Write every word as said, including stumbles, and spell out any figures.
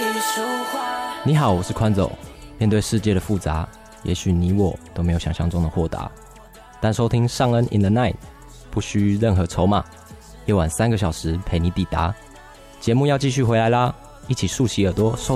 你好，我是宽走。面对世界的复杂，也许你我都没有想象中的豁达。但收听尚恩 in the night， 不需任何筹码，夜晚三个小时陪你抵达。节目要继续回来啦，一起竖起耳朵收。